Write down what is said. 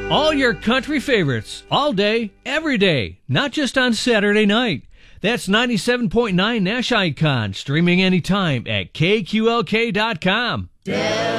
All your country favorites, all day, every day, not just on Saturday night. That's 97.9 Nash Icon, streaming anytime at KQLK.com.